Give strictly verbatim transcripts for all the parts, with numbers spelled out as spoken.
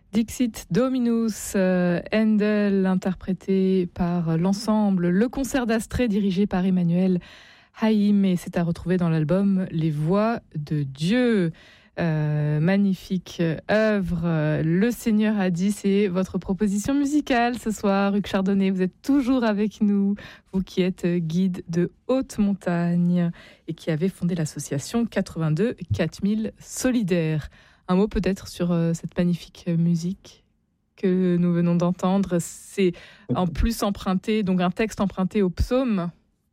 Dixit Dominus, euh, Handel, interprété par l'ensemble Le Concert d'Astrée, dirigé par Emmanuel Haïm, et c'est à retrouver dans l'album Les Voix de Dieu. Euh, magnifique œuvre. Le Seigneur a dit, c'est votre proposition musicale ce soir. Hugues Chardonnay, vous êtes toujours avec nous, vous qui êtes guide de haute montagne et qui avez fondé l'association quatre-vingt-deux quatre mille Solidaires. Un mot peut-être sur euh, cette magnifique musique que nous venons d'entendre. C'est en plus emprunté, donc un texte emprunté au psaume.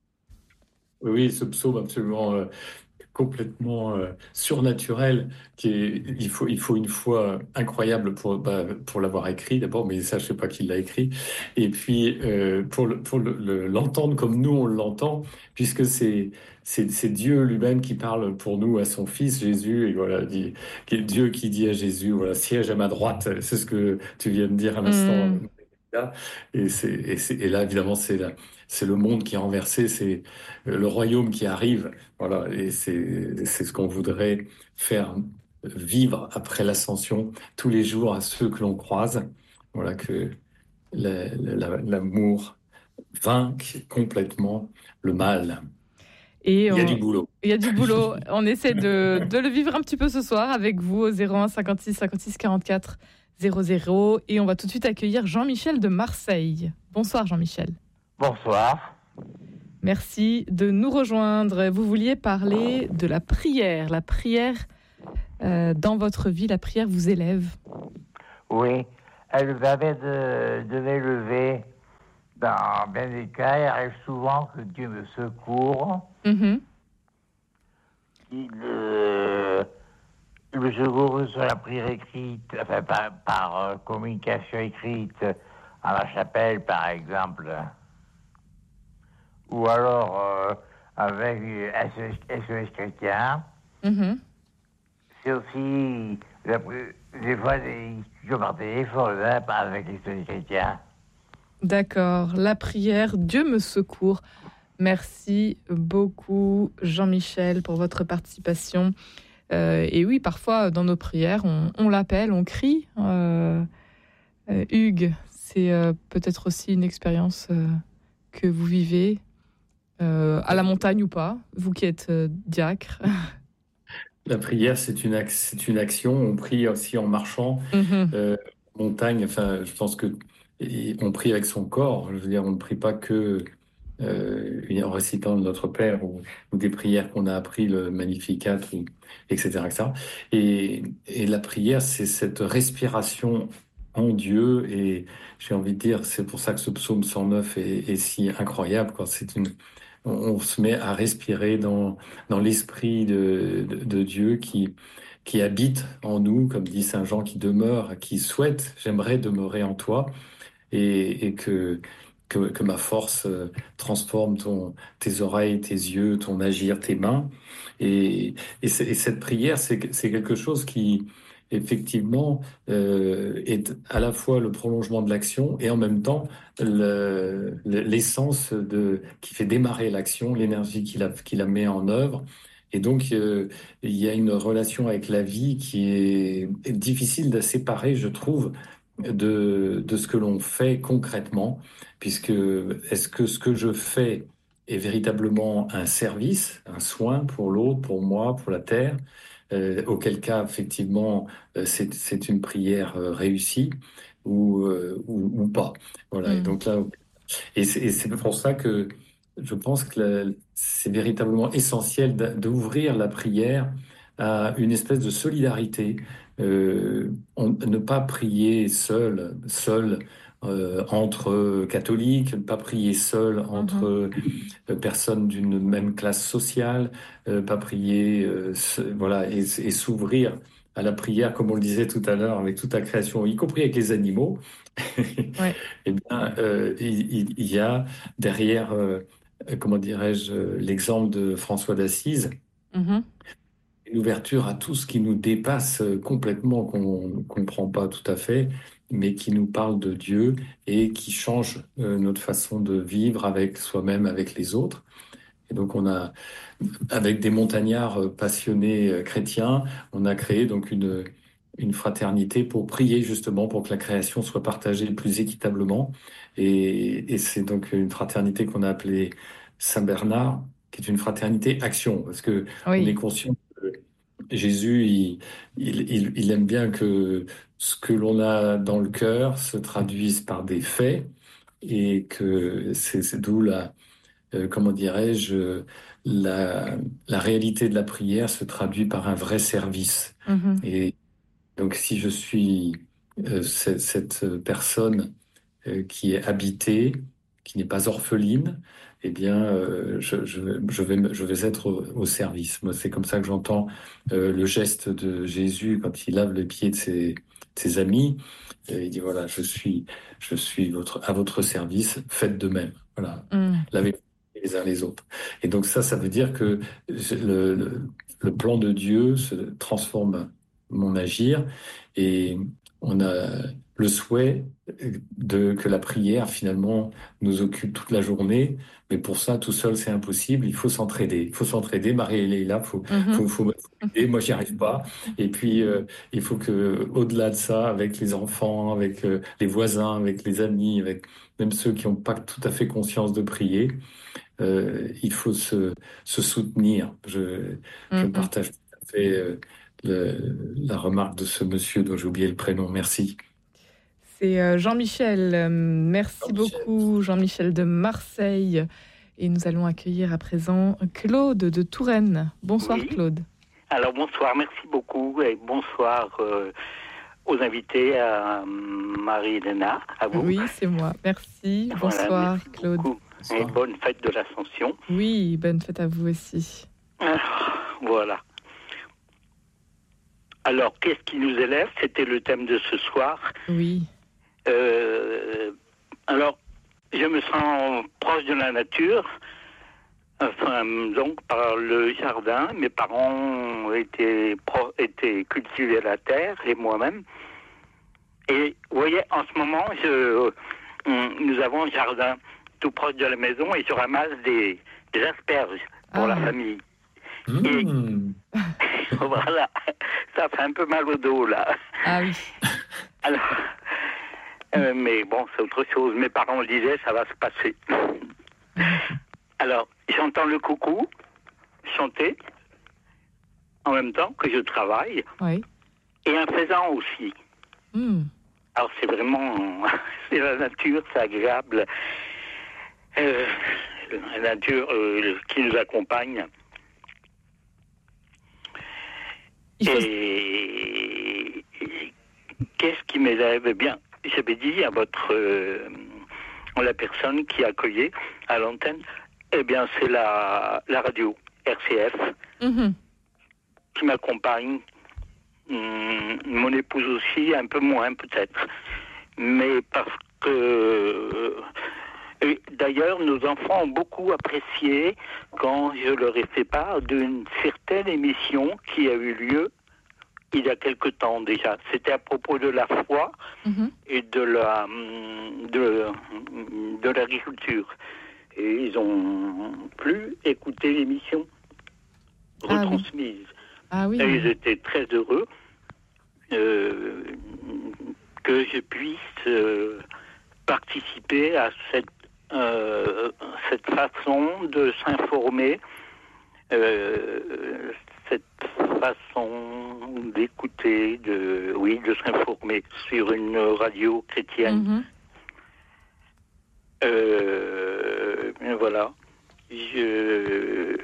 Oui, ce psaume absolument euh, complètement euh, surnaturel, qui est, il faut, il faut une foi incroyable pour, bah, pour l'avoir écrit d'abord, mais ça, je sais pas qui l'a écrit. Et puis, euh, pour, le, pour le, le, l'entendre comme nous, on l'entend, puisque c'est, c'est, c'est Dieu lui-même qui parle pour nous à son Fils Jésus, et voilà, dit, qui est Dieu qui dit à Jésus, voilà, siège à ma droite, c'est ce que tu viens de dire à l'instant. Mmh. Et, c'est, et, c'est, et là, évidemment, c'est, la, c'est le monde qui est renversé, c'est le royaume qui arrive. Voilà, et c'est, c'est ce qu'on voudrait faire vivre après l'ascension tous les jours à ceux que l'on croise. Voilà, que la, la, l'amour vainque complètement le mal. Et Il y a du on... boulot. Il y a du boulot. On essaie de, de le vivre un petit peu ce soir avec vous au zéro un cinquante-six cinquante-six quarante-quatre zéro zéro. Et on va tout de suite accueillir Jean-Michel de Marseille. Bonsoir Jean-Michel. Bonsoir. Merci de nous rejoindre. Vous vouliez parler de la prière. La prière euh, dans votre vie, la prière vous élève. Oui, elle me permet de, de m'élever. Dans bien des cas, il arrive souvent que Dieu me secourt. Mm-hmm. Il, euh, il me secourt sur la prière écrite, enfin par, par euh, communication écrite à la chapelle, par exemple. Ou alors euh, avec S O S chrétien. Mm-hmm. C'est aussi la, des fois des discussions par téléphone hein, avec les S O S chrétiens. D'accord. La prière, Dieu me secourt. Merci beaucoup Jean-Michel pour votre participation. Euh, et oui, parfois dans nos prières, on, on l'appelle, on crie. Euh, euh, Hugues, c'est euh, peut-être aussi une expérience euh, que vous vivez. Euh, à la montagne ou pas, vous qui êtes euh, diacre. La prière, c'est une, ac- c'est une action. On prie aussi en marchant. Mm-hmm. Euh, montagne, enfin, je pense que et on prie avec son corps. Je veux dire, on ne prie pas que euh, en récitant Notre Père ou, ou des prières qu'on a appris, le Magnificat, ou, et cetera, et cetera. Et, et la prière, c'est cette respiration en Dieu. Et j'ai envie de dire, c'est pour ça que ce psaume cent neuf est, est si incroyable, quoi. C'est une, on, on se met à respirer dans, dans l'esprit de, de, de Dieu qui, qui habite en nous, comme dit Saint Jean, qui demeure, qui souhaite, j'aimerais demeurer en toi, et, et que, que, que ma force euh, transforme ton, tes oreilles, tes yeux, ton agir, tes mains. Et, et, c'est- et cette prière, c'est, c'est quelque chose qui, effectivement, euh, est à la fois le prolongement de l'action et en même temps le- le- l'essence de, qui fait démarrer l'action, l'énergie qui la, qui la met en œuvre. Et donc, euh, il y a une relation avec la vie qui est difficile de séparer, je trouve, de, de ce que l'on fait concrètement, puisque est-ce que ce que je fais est véritablement un service, un soin pour l'autre, pour moi, pour la terre, euh, auquel cas, effectivement, euh, c'est, c'est une prière euh, réussie ou, euh, ou, ou pas. Voilà. Et Mm. donc là, et c'est, et c'est pour ça que je pense que la- c'est véritablement essentiel d'a- d'ouvrir la prière à une espèce de solidarité. Euh, on- ne pas prier seul, seul euh, entre catholiques, ne pas prier seul entre Mm-hmm. euh, personnes d'une même classe sociale, euh, pas prier, euh, se- voilà, et, et s'ouvrir à la prière, comme on le disait tout à l'heure, avec toute la création, y compris avec les animaux. Ouais. Eh bien, euh, il, il- il y a derrière, euh, comment dirais-je, euh, l'exemple de François d'Assise, Mm-hmm. une ouverture à tout ce qui nous dépasse euh, complètement, qu'on ne comprend pas tout à fait, mais qui nous parle de Dieu et qui change euh, notre façon de vivre avec soi-même, avec les autres. Et donc, on a, avec des montagnards euh, passionnés euh, chrétiens, on a créé donc une une fraternité pour prier justement pour que la création soit partagée le plus équitablement. Et, et c'est donc une fraternité qu'on a appelée Saint-Bernard, qui est une fraternité action, parce que on est Oui. conscient que Jésus, il, il, il, il aime bien que ce que l'on a dans le cœur se traduise par des faits, et que c'est c'est d'où la, euh, comment dirais-je, la, la réalité de la prière se traduit par un vrai service. Mhm. Et donc, si je suis euh, cette, cette personne euh, qui est habitée, qui n'est pas orpheline, eh bien, euh, je, je, je vais, me- je vais être au, au service. Moi, c'est comme ça que j'entends euh, le geste de Jésus quand il lave les pieds de ses, de ses amis. Et il dit, voilà, je suis, je suis votre, à votre service, faites de même. Voilà, Mm. lavez les uns les autres. Et donc ça, ça veut dire que le, le, le plan de Dieu se transforme mon agir, et on a le souhait de que la prière finalement nous occupe toute la journée. Mais pour ça, tout seul, c'est impossible. Il faut s'entraider. Il faut s'entraider. Marie, elle est là. Faut, Mhm. faut, faut m'aider. Moi, j'y arrive pas. Et puis, euh, il faut que, au-delà de ça, avec les enfants, avec euh, les voisins, avec les amis, avec même ceux qui n'ont pas tout à fait conscience de prier, euh, il faut se, se soutenir. Je, je Mhm. partage tout à fait euh, le- la remarque de ce monsieur dont j'ai oublié le prénom. Merci. C'est euh, Jean-Michel. Euh, Merci beaucoup, Jean-Michel de Marseille. Et nous allons accueillir à présent Claude de Touraine. Bonsoir, Oui. Claude. Alors bonsoir, merci beaucoup et bonsoir euh, aux invités, à Marie-Hélène, à vous. Oui, c'est moi. Merci. Voilà, Bonsoir, merci Claude. beaucoup et Bonsoir. bonne fête de l'Ascension. Oui, bonne fête à vous aussi. Alors, voilà. Alors, qu'est-ce qui nous élève? C'était le thème de ce soir. Oui. Euh, alors, je me sens proche de la nature. Enfin, donc, par le jardin, mes parents étaient, pro- étaient cultivés la terre, et moi-même. Et vous voyez, en ce moment, je, hum, nous avons un jardin tout proche de la maison et je ramasse des, des asperges pour Ah. la famille. Mmh. Voilà, ça fait un peu mal au dos, là. Ah oui. Alors, euh, mais bon, c'est autre chose. Mes parents disaient, ça va se passer. Alors, j'entends le coucou chanter en même temps que je travaille, Oui. et un faisan aussi. Hmm. Alors, c'est vraiment, c'est la nature, c'est agréable. Euh, la nature euh, qui nous accompagne. Il faut... Et, et qu'est-ce qui m'élève? Eh bien, j'avais dit à votre, euh, à la personne qui accueillait à l'antenne, eh bien, c'est la, la radio R C F Mhm. qui m'accompagne. Hum, mon épouse aussi, un peu moins peut-être. Mais parce que... euh, et d'ailleurs, nos enfants ont beaucoup apprécié quand je leur ai fait part d'une certaine émission qui a eu lieu il y a quelque temps déjà. C'était à propos de la foi Mhm. et de la hum, de, de l'agriculture. Et ils ont pu écouter l'émission Ah oui. retransmise. Ah oui. Et ils étaient très heureux euh, que je puisse euh, participer à cette, euh, cette façon de s'informer, euh, cette façon d'écouter, de, oui, de s'informer sur une radio chrétienne. Mhm. Euh, voilà. Je...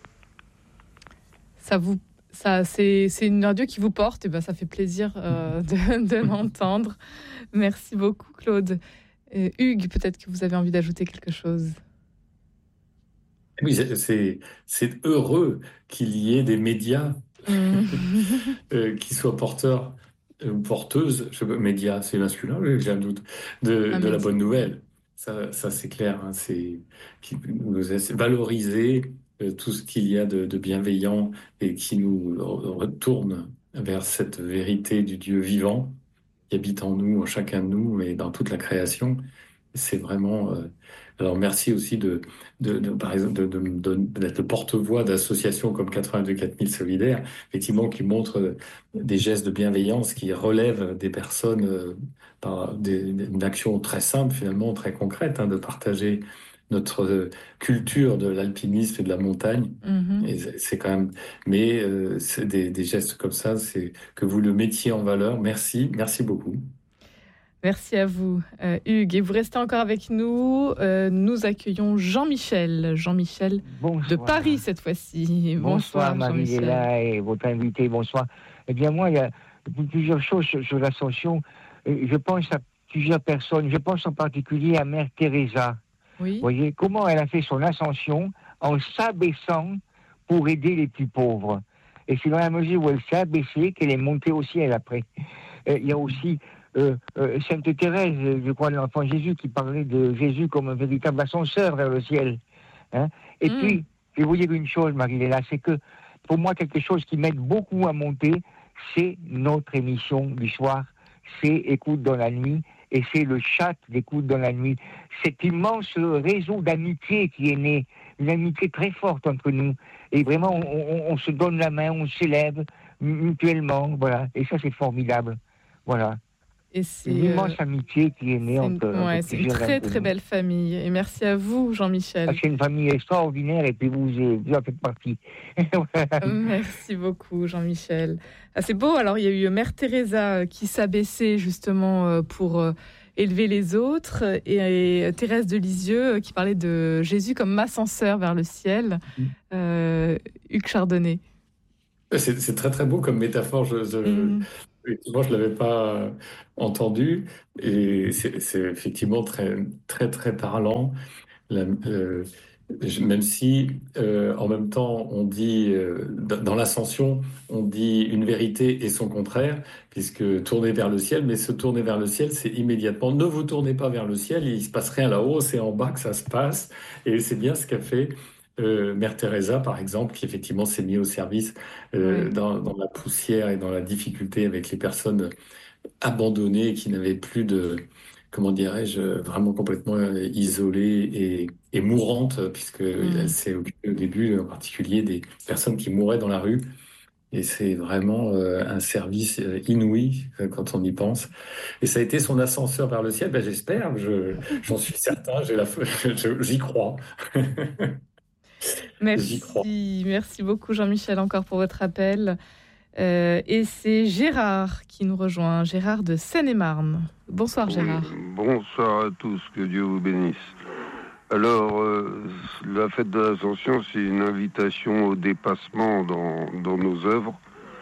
Ça vous, ça, c'est, c'est une radio qui vous porte, et ben ça fait plaisir euh, de, de l'entendre. Merci beaucoup, Claude. Euh, Hugues, peut-être que vous avez envie d'ajouter quelque chose. Oui, c'est, c'est c'est heureux qu'il y ait des médias Mhm. euh, qui soient porteurs euh, ou porteuses, je sais pas, médias, c'est masculin, oui, j'ai un doute, de, Un de la média. bonne nouvelle. Ça, ça c'est clair, hein, c'est qui nous essaie- valoriser euh, tout ce qu'il y a de, de bienveillant et qui nous re- retourne vers cette vérité du Dieu vivant qui habite en nous, en chacun de nous et dans toute la création. C'est vraiment. Euh, alors merci aussi de, de, de par exemple, de, de, de- d'être le porte-voix d'associations comme quatre-vingt-deux quatre mille solidaires, effectivement, qui montrent euh, des gestes de bienveillance, qui relèvent des personnes euh, par des, des- une action très simple, finalement, très concrète, hein, de partager notre euh, culture de l'alpinisme et de la montagne. Mhm. Et c'est c'est quand même, mais euh, c'est des, des gestes comme ça, c'est que vous le mettiez en valeur. Merci, merci beaucoup. Merci à vous, euh, Hugues. Et vous restez encore avec nous. Euh, nous accueillons Jean-Michel. Jean-Michel Bonsoir. de Paris cette fois-ci. Bonsoir, Bonsoir, Jean-Michel. Marie-Léla et votre invité, bonsoir. Eh bien, moi, il y a plusieurs choses sur, sur l'ascension. Euh, Je pense à plusieurs personnes. Je pense en particulier à Mère Teresa. Oui. Vous voyez, comment elle a fait son ascension en s'abaissant pour aider les plus pauvres. Et c'est dans la mesure où elle s'est abaissée qu'elle est montée au ciel après. Euh, Il y a aussi euh, euh, Sainte Thérèse, je crois, de l'enfant Jésus, qui parlait de Jésus comme un véritable ascenseur vers le ciel. Hein. Et Mm. puis, je vais vous dire une chose, Marie-Léla, c'est que pour moi, quelque chose qui m'aide beaucoup à monter, c'est notre émission du soir, c'est Écoute dans la nuit, et c'est le chat d'Écoute dans la nuit. Cet immense réseau d'amitié qui est né, une amitié très forte entre nous. Et vraiment, on, on, on se donne la main, on s'élève mutuellement, voilà. Et ça, c'est formidable. Voilà. Et c'est Une immense euh, amitié qui est née c'est une, entre, ouais, entre c'est une plusieurs très d'entre très nous. belle famille. Et merci à vous, Jean-Michel. Ah, c'est une famille extraordinaire et puis vous, euh, vous en faites partie. Voilà. Merci beaucoup, Jean-Michel. Ah, c'est beau. Alors, il y a eu Mère Teresa euh, qui s'abaissait justement euh, pour euh, élever les autres, et, et Thérèse de Lisieux euh, qui parlait de Jésus comme ascenseur vers le ciel. Euh, Hugues Chardonnay. C'est c'est très très beau comme métaphore. Je, je, Mm. effectivement, je l'avais pas entendu et c'est c'est effectivement très très très parlant. La- euh, je- même si euh, en même temps on dit euh, dans dans l'ascension, on dit une vérité et son contraire, puisque tourner vers le ciel, mais se tourner vers le ciel, c'est immédiatement ne vous tournez pas vers le ciel, il se passe rien là-haut, c'est en bas que ça se passe, et c'est bien ce qu'a fait. euh, Mère Teresa, par exemple, qui effectivement s'est mis au service euh, Ouais. dans, dans la poussière et dans la difficulté avec les personnes abandonnées qui n'avaient plus de, comment dirais-je, vraiment complètement euh, isolées et, et mourantes, puisque elle Mm. s'est occupée au début en particulier des personnes qui mouraient dans la rue. Et c'est vraiment euh, un service euh, inouï euh, quand on y pense. Et ça a été son ascenseur vers le ciel. Ben, j'espère, je, j'en suis certain, j'ai la, je- j'y crois. J'y crois. Merci, merci beaucoup, Jean-Michel, encore pour votre appel. Euh, et c'est Gérard qui nous rejoint, Gérard de Seine-et-Marne. Bonsoir, Oui, Gérard. bonsoir à tous, que Dieu vous bénisse. Alors, euh, la fête de l'Ascension, c'est une invitation au dépassement dans, dans nos œuvres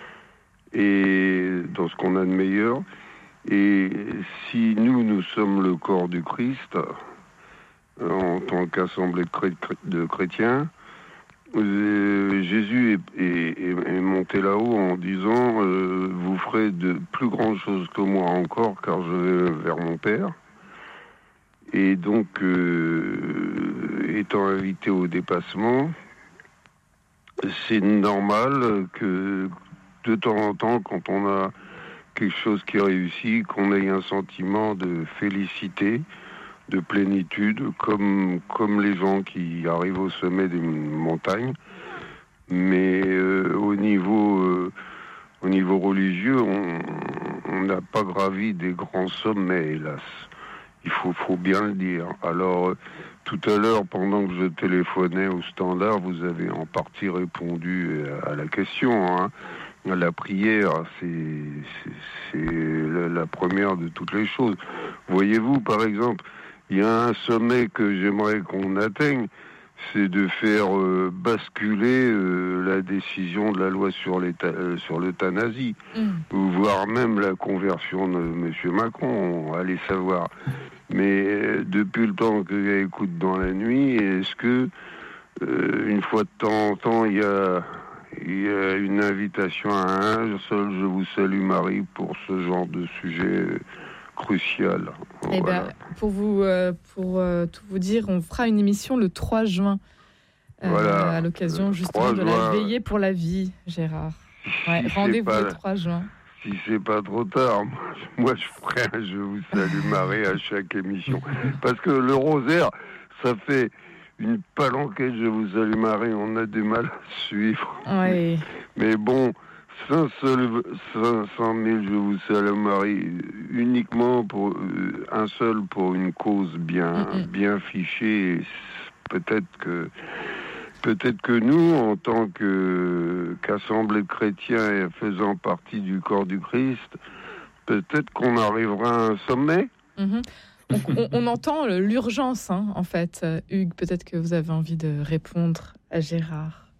et dans ce qu'on a de meilleur. Et si nous, nous sommes le corps du Christ, euh, en tant qu'assemblée de, chré- de chrétiens, euh, Jésus est, est- est- est monté là-haut en disant euh, vous ferez de plus grandes choses que moi encore, car je vais vers mon Père. Et donc, euh, étant invité au dépassement, c'est normal que de temps en temps, quand on a quelque chose qui réussit, qu'on ait un sentiment de félicité, de plénitude, comme, comme les gens qui arrivent au sommet d'une montagne. Mais euh, au niveau, euh, au niveau religieux, on on n'a pas gravi des grands sommets, hélas. Il faut, faut bien le dire. Alors, euh, tout à l'heure, pendant que je téléphonais au standard, vous avez en partie répondu à la question, hein. La prière, c'est, c'est, c'est la, la première de toutes les choses. Voyez-vous, par exemple, il y a un sommet que j'aimerais qu'on atteigne, c'est de faire euh, basculer euh, la décision de la loi sur, euh, sur l'euthanasie, Mm. ou voire même la conversion de M. Macron, allez savoir. Mais euh, depuis le temps que j'écoute dans la nuit, est-ce que euh, une fois de temps en temps, il y a, il y a une invitation à un seul je vous salue Marie pour ce genre de sujet crucial. Eh Voilà. ben, pour vous, euh, pour euh, tout vous dire, on fera une émission le trois juin, euh, Voilà. à l'occasion Le justement trois de la juin. veillée pour la vie, Gérard. Ouais, Si c'est rendez-vous pas le la- trois juin. si c'est pas trop tard, moi je ferai un Je vous salue Marie à chaque émission. Parce que le rosaire, ça fait une palanquette Je vous salue Marie, on a du mal à suivre. Oui. Mais bon, cinq cent mille Je vous salue Marie, uniquement pour euh, un seul pour une cause bien, mm-hmm. bien fichée. Peut-être que Peut-être que nous, en tant que, qu'assemblée de chrétiens et faisant partie du corps du Christ, peut-être qu'on arrivera à un sommet. Mmh. On, on, on entend l'urgence, hein, en fait. Hugues, peut-être que vous avez envie de répondre à Gérard.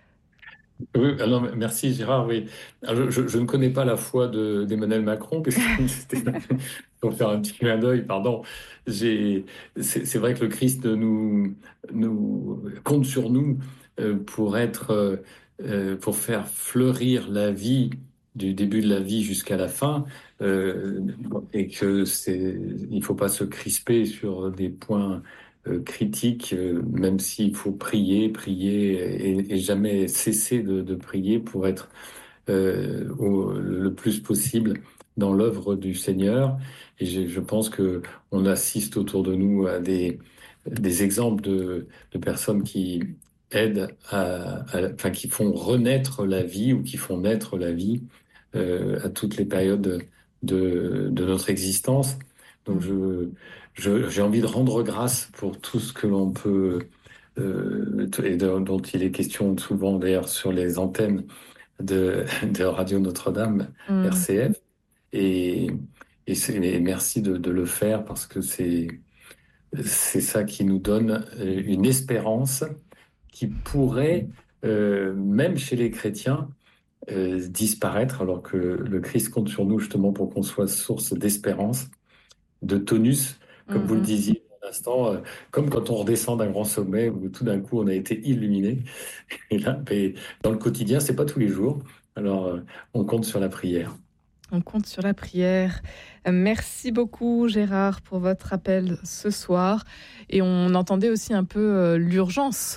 Oui, alors merci Gérard. Oui, alors, je, je ne connais pas la foi de, d'Emmanuel Macron, puisque c'était pour faire un petit clin d'œil, pardon. J'ai, c'est, c'est vrai que le Christ nous, nous compte sur nous euh, pour être, euh, pour faire fleurir la vie du début de la vie jusqu'à la fin, euh, et que c'est, il faut pas se crisper sur des points Euh, critique, euh, même s'il faut prier, prier et, et jamais cesser de, de prier pour être euh, au, le plus possible dans l'œuvre du Seigneur. Et je, je pense que on assiste autour de nous à des, des exemples de, de personnes qui aident à, à, enfin, qui font renaître la vie ou qui font naître la vie euh, à toutes les périodes de, de notre existence. Donc je, je, j'ai envie de rendre grâce pour tout ce que l'on peut, euh, et de, dont il est question souvent d'ailleurs sur les antennes de, de Radio Notre-Dame, mmh. R C F. Et, et, c'est, et merci de, de le faire parce que c'est, c'est ça qui nous donne une espérance qui pourrait, euh, même chez les chrétiens, euh, disparaître, alors que le Christ compte sur nous justement pour qu'on soit source d'espérance, de tonus, comme mmh. vous le disiez à l'instant, euh, comme quand on redescend d'un grand sommet où tout d'un coup on a été illuminé. Et là, mais dans le quotidien, c'est pas tous les jours. Alors, euh, on compte sur la prière. On compte sur la prière. Merci beaucoup Gérard pour votre appel ce soir. Et on entendait aussi un peu euh, l'urgence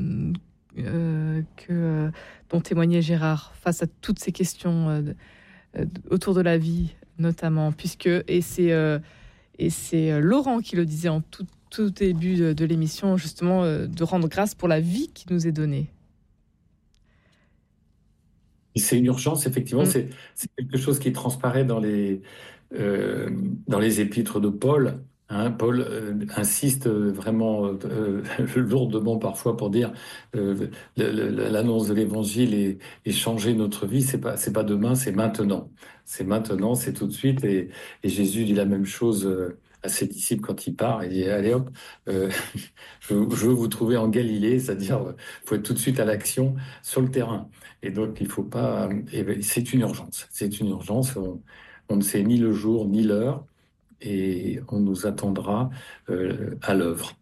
euh, que, euh, dont témoignait Gérard face à toutes ces questions euh, euh, autour de la vie notamment, puisque et c'est euh, et c'est Laurent qui le disait en tout, tout début de, de l'émission, justement, euh, de rendre grâce pour la vie qui nous est donnée. C'est une urgence, effectivement. Mmh. C'est, c'est quelque chose qui transparaît dans les, euh, dans les épîtres de Paul. Hein. Paul euh, insiste vraiment euh, lourdement parfois pour dire euh, le, le, l'annonce de l'évangile et, et changer notre vie, c'est pas, c'est pas demain, c'est maintenant. C'est maintenant, c'est tout de suite. Et, et Jésus dit la même chose euh, à ses disciples quand il part. Il dit allez hop, euh, je, je veux vous trouver en Galilée, c'est-à-dire il euh, faut être tout de suite à l'action sur le terrain. Et donc il faut pas. Et c'est une urgence. C'est une urgence. On, on ne sait ni le jour ni l'heure. Et on nous attendra euh, à l'œuvre.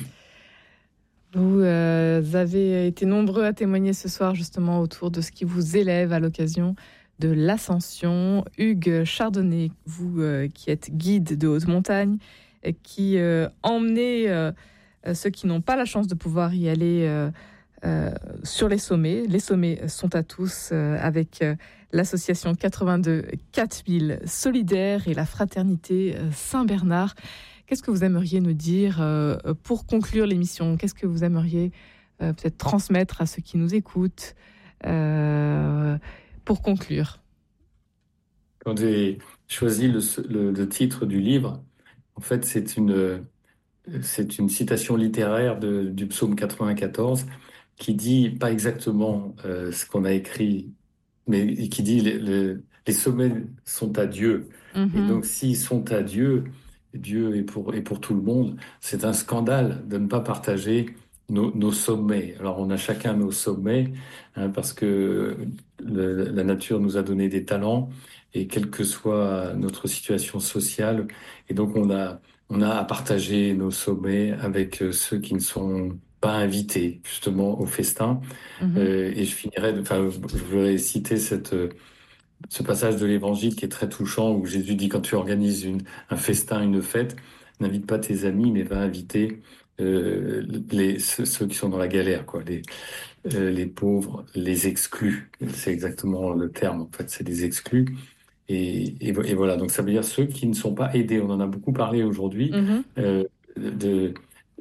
Vous euh, avez été nombreux à témoigner ce soir justement autour de ce qui vous élève à l'occasion de l'Ascension. Hugues Chardonnay, vous euh, qui êtes guide de haute montagne, qui euh, emmenez euh, ceux qui n'ont pas la chance de pouvoir y aller euh, euh, sur les sommets. Les sommets sont à tous euh, avec euh, l'association quatre-vingt-deux quatre mille Solidaires et la Fraternité Saint-Bernard. Qu'est-ce que vous aimeriez nous dire euh, pour conclure l'émission ? Qu'est-ce que vous aimeriez euh, peut-être transmettre à ceux qui nous écoutent euh, pour conclure ? Quand j'ai choisi le, le, le titre du livre, en fait, c'est une, c'est une citation littéraire de, du psaume quatre-vingt-quatorze qui dit pas exactement euh, ce qu'on a écrit, mais qui dit les, les, les sommets sont à Dieu. Mm-hmm. Et donc, s'ils sont à Dieu, Dieu est pour, est pour tout le monde, c'est un scandale de ne pas partager nos, nos sommets. Alors, on a chacun nos sommets, hein, parce que le, la nature nous a donné des talents, et quelle que soit notre situation sociale, et donc on a, on a à partager nos sommets avec ceux qui ne sont pas invités justement au festin. Mmh. Euh, et je finirai, enfin, je voudrais citer cette, ce passage de l'Évangile qui est très touchant, où Jésus dit quand tu organises une, un festin, une fête, n'invite pas tes amis, mais va inviter euh, les, ceux, ceux qui sont dans la galère, quoi, les, euh, les pauvres, les exclus. C'est exactement le terme, en fait, c'est des exclus. Et, et, et voilà, donc ça veut dire ceux qui ne sont pas aidés. On en a beaucoup parlé aujourd'hui. Mhm. Euh, de,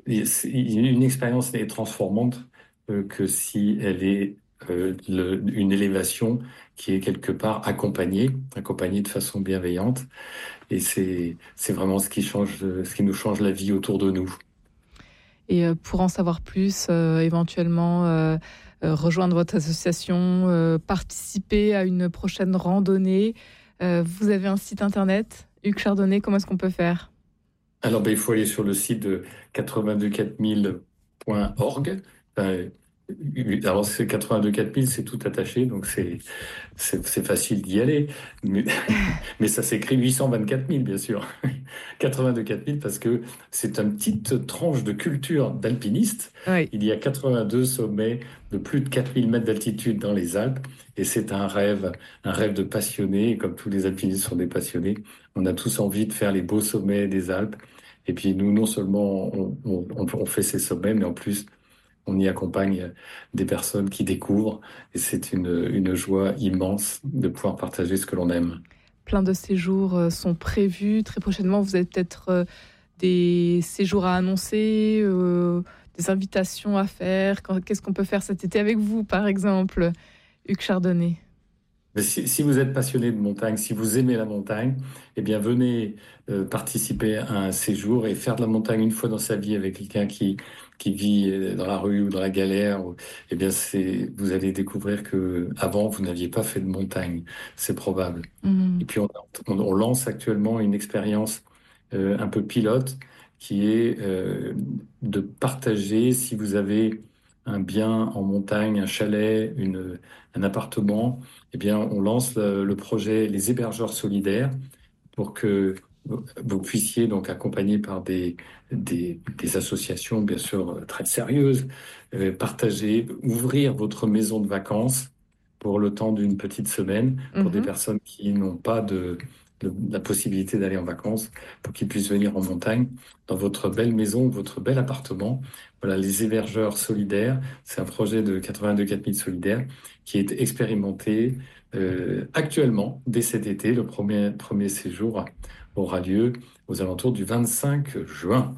une expérience n'est transformante euh, que si elle est euh, le, une élévation qui est quelque part accompagnée, accompagnée de façon bienveillante. Et c'est, c'est vraiment ce qui change, ce qui nous change la vie autour de nous. Et euh, pour en savoir plus, euh, éventuellement euh, euh, rejoindre votre association, euh, participer à une prochaine randonnée, euh, vous avez un site internet, Hugues Chardonnet, comment est-ce qu'on peut faire ? Alors, ben, il faut aller sur le site de quatre-vingt-deux quatre mille point org. Enfin, alors, c'est quatre-vingt-deux quatre mille, c'est tout attaché, donc c'est, c'est, c'est facile d'y aller. Mais, mais ça s'écrit huit cent vingt-quatre mille, bien sûr. quatre-vingt-deux quatre mille, parce que c'est une petite tranche de culture d'alpiniste. Oui. Il y a quatre-vingt-deux sommets de plus de quatre mille mètres d'altitude dans les Alpes. Et c'est un rêve, un rêve de passionné. Comme tous les alpinistes sont des passionnés, on a tous envie de faire les beaux sommets des Alpes. Et puis nous, non seulement on, on, on fait ces sommets, mais en plus, on y accompagne des personnes qui découvrent. Et c'est une, une joie immense de pouvoir partager ce que l'on aime. Plein de séjours sont prévus. Très prochainement, vous avez peut-être des séjours à annoncer, euh, des invitations à faire. Qu'est-ce qu'on peut faire cet été avec vous, par exemple, Hugues Chardonnet ? Si, si vous êtes passionné de montagne, si vous aimez la montagne, eh bien venez euh, participer à un séjour et faire de la montagne une fois dans sa vie avec quelqu'un qui qui vit dans la rue ou dans la galère. Ou, eh bien c'est, vous allez découvrir que avant vous n'aviez pas fait de montagne, c'est probable. Mmh. Et puis on, on, on lance actuellement une expérience euh, un peu pilote qui est euh, de partager, si vous avez un bien en montagne, un chalet, une, un appartement, eh bien, on lance le, le projet Les Hébergeurs Solidaires pour que vous puissiez, donc accompagné par des, des, des associations, bien sûr, très sérieuses, euh, partager, ouvrir votre maison de vacances pour le temps d'une petite semaine, pour mmh. des personnes qui n'ont pas de, de, la possibilité d'aller en vacances, pour qu'ils puissent venir en montagne, dans votre belle maison, votre bel appartement. Voilà, les hébergeurs solidaires, c'est un projet de quatre-vingt-deux quatre mille solidaires qui est expérimenté euh, actuellement, dès cet été. Le premier, premier séjour aura lieu aux alentours du vingt-cinq juin.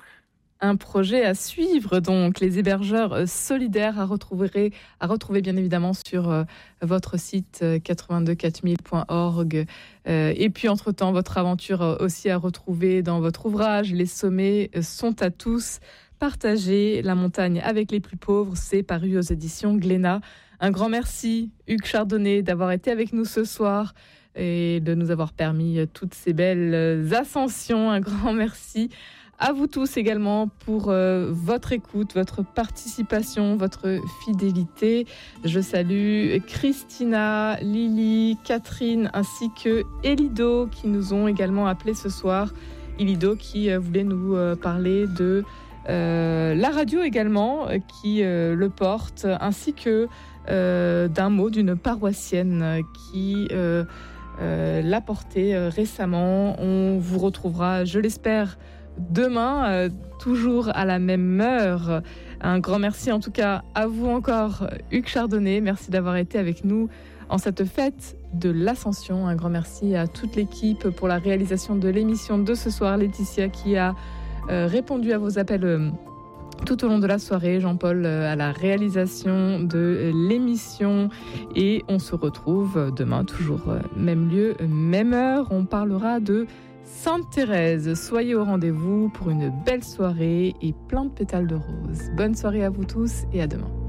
Un projet à suivre, donc, les hébergeurs solidaires à retrouver, à retrouver bien évidemment sur euh, votre site euh, quatre-vingt-deux quatre mille point org. Euh, et puis, entre-temps, votre aventure euh, aussi à retrouver dans votre ouvrage. Les sommets sont à tous. Partager la montagne avec les plus pauvres, c'est paru aux éditions Glénat. Un grand merci, Hugues Chardonnet, d'avoir été avec nous ce soir et de nous avoir permis toutes ces belles ascensions. Un grand merci à vous tous également pour euh, votre écoute, votre participation, votre fidélité. Je salue Christina, Lily, Catherine ainsi que Elido qui nous ont également appelés ce soir. Elido qui euh, voulait nous euh, parler de Euh, la radio également euh, qui euh, le porte, ainsi que euh, d'un mot d'une paroissienne qui euh, euh, l'a porté euh, récemment. On vous retrouvera, je l'espère, demain, euh, toujours à la même heure. Un grand merci en tout cas à vous encore, Hugues Chardonnet. Merci d'avoir été avec nous en cette fête de l'Ascension. Un grand merci à toute l'équipe pour la réalisation de l'émission de ce soir. Laetitia qui a Euh, répondu à vos appels euh, tout au long de la soirée, Jean-Paul euh, à la réalisation de euh, l'émission, et on se retrouve demain, toujours euh, même lieu, même heure. On parlera de Sainte Thérèse. Soyez au rendez-vous pour une belle soirée et plein de pétales de rose. Bonne soirée à vous tous et à demain.